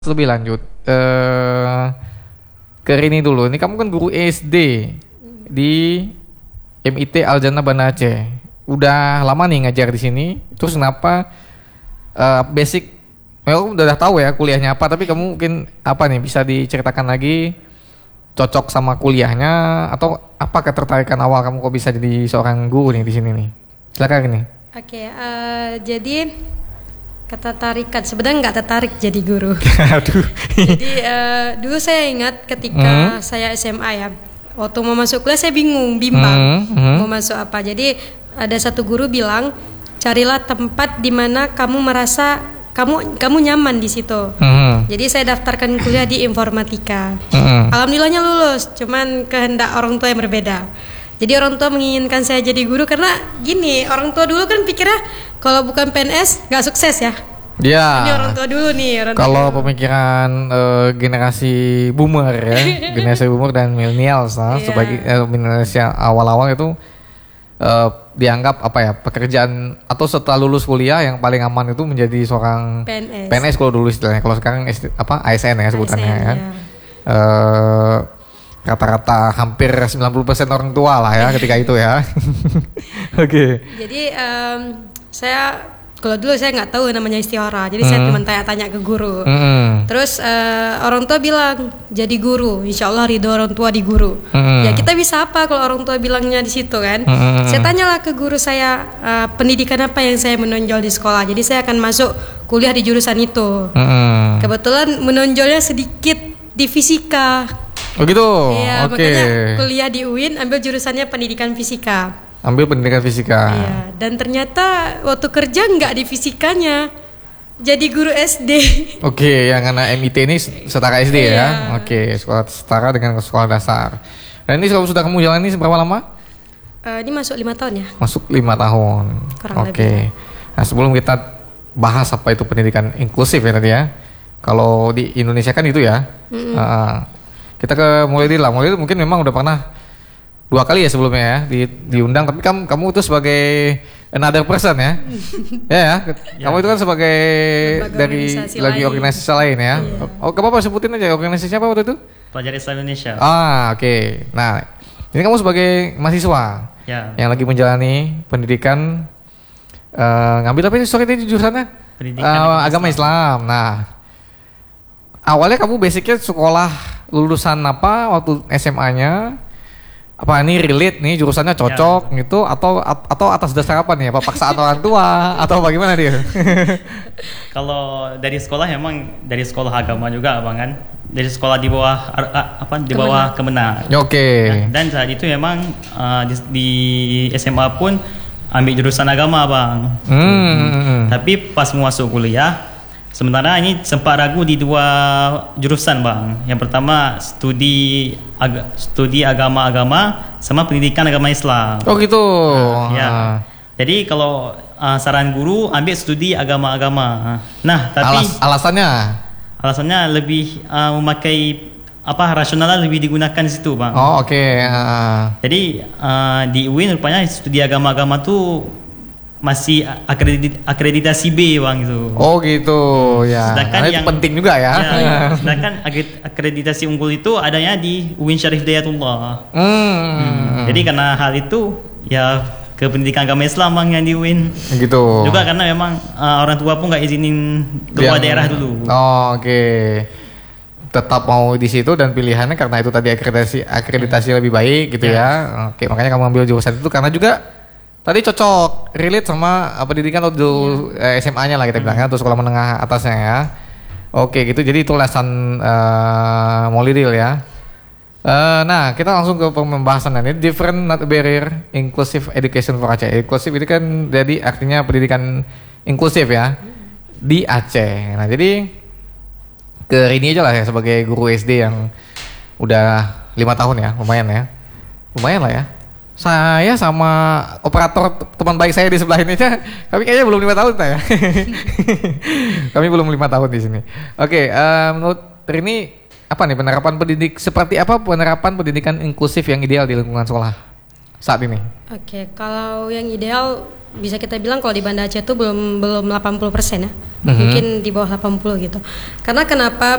Lebih lanjut ke Rini dulu. Ini kamu kan guru SD di MIT Al-Jannah Banda Aceh. Udah lama nih ngajar di sini. Terus kenapa basic? Kamu udah tahu ya kuliahnya apa, tapi kamu mungkin apa nih bisa diceritakan lagi cocok sama kuliahnya atau apa ketertarikan awal kamu kok bisa jadi seorang guru nih di sini nih? Silakan nih. Oke, jadi ketertarikan sebenarnya nggak tertarik jadi guru. Aduh. Jadi dulu saya ingat ketika saya SMA ya, waktu mau masuk kuliah saya bimbang mau masuk apa. Jadi ada satu guru bilang carilah tempat di mana kamu merasa kamu nyaman di situ. Jadi saya daftarkan kuliah di informatika. Alhamdulillahnya lulus, cuman kehendak orang tua yang berbeda. Jadi orang tua menginginkan saya jadi guru karena gini, orang tua dulu kan pikirnya kalau bukan PNS nggak sukses ya. Ya. Ini orang tua dulu nih. Kalau pemikiran generasi boomer ya, generasi boomer dan millennials sebagai millennials awal-awal itu dianggap apa ya, pekerjaan atau setelah lulus kuliah yang paling aman itu menjadi seorang PNS kalau dulu istilahnya. Kalau sekarang ASN ya sebutannya ASN, kan. Rata-rata hampir 90% orang tua lah ya ketika itu ya. Oke. Jadi saya kalau dulu saya nggak tahu namanya istihara, jadi saya cuma tanya-tanya ke guru. Terus orang tua bilang jadi guru, insya Allah ridho orang tua di guru. Ya kita bisa apa kalau orang tua bilangnya di situ kan? Saya tanyalah ke guru saya pendidikan apa yang saya menonjol di sekolah. Jadi saya akan masuk kuliah di jurusan itu. Kebetulan menonjolnya sedikit di fisika. Oh gitu. Iya, Oke. makanya kuliah di UIN ambil jurusannya pendidikan fisika. Ambil pendidikan fisika. Iya, dan ternyata waktu kerja nggak di fisikanya, jadi guru SD. Oke, yang anak MIT ini setara SD ya. Iya. Oke, sekolah setara dengan sekolah dasar. Dan ini kalau sudah kamu jalani seberapa lama? Ini masuk 5 tahun ya. Masuk 5 tahun. Kurang Oke. Nah, sebelum kita bahas apa itu pendidikan inklusif ya tadi ya. Kalau di Indonesia kan itu ya. Kita ke Maulidi lah. Maulidi mungkin memang udah pernah 2 kali ya sebelumnya ya diundang, tapi kamu itu sebagai another person ya. Ya. Kamu itu kan sebagai lembaga dari organisasi lain ya. Iya. Oh, kamu apa sebutin aja organisasinya apa waktu itu? Pelajar Islam Indonesia. Oke. Nah, ini kamu sebagai mahasiswa yang lagi menjalani pendidikan ngambil apa ini? Sorry tadi jurusannya? Pendidikan agama Islam. Nah, awalnya kamu basicnya sekolah lulusan apa waktu SMA-nya? Apa ini relate nih jurusannya cocok gitu atau atas dasar apa nih? Apa paksaan orang tua atau bagaimana dia? Kalau dari sekolah emang dari sekolah agama juga Bang kan. Dari sekolah di bawah bawah Kemenang. Oke. Dan saat itu memang di SMA pun ambil jurusan agama Bang. Tapi pas mau masuk kuliah, sementara ini sempat ragu di 2 jurusan Bang. Yang pertama studi agama sama pendidikan agama Islam. Oh gitu. Ya. Jadi kalau saran guru ambil studi agama-agama. Nah, tapi alasannya lebih memakai rasionalnya lebih digunakan di situ Bang. Oh oke. Jadi di UIN rupanya studi agama-agama tuh masih akreditasi B Bang gitu. Oh gitu ya. Sedangkan itu penting juga ya. Sedangkan akreditasi unggul itu adanya di UIN Syarif Hidayatullah. Jadi karena hal itu ya ke pendidikan agama Islam Bang yang di UIN. Gitu. Juga karena memang orang tua pun nggak izinin keluar daerah dulu. Oh, oke. Tetap mau di situ dan pilihannya karena itu tadi akreditasi lebih baik gitu ya. Oke, makanya kamu ambil jurusan itu karena juga tadi cocok relate sama pendidikan waktu SMA-nya lah kita bilangnya atau sekolah menengah atasnya ya. Oke gitu, jadi itu alasan Maulidil ya. Nah kita langsung ke pembahasan ini different not barrier inclusive education for Aceh. Inklusif itu kan jadi artinya pendidikan inklusif ya di Aceh. Nah jadi ke Rini aja lah ya sebagai guru SD yang udah 5 tahun ya, lumayan lah ya. Saya sama operator teman baik saya di sebelah ini aja, kami kayaknya belum 5 tahun ya. Kami belum 5 tahun di sini. Oke, menurut Rini apa nih seperti apa penerapan pendidikan inklusif yang ideal di lingkungan sekolah saat ini? Oke, kalau yang ideal bisa kita bilang kalau di Banda Aceh itu belum 80% ya. Mungkin di bawah 80 gitu. Karena kenapa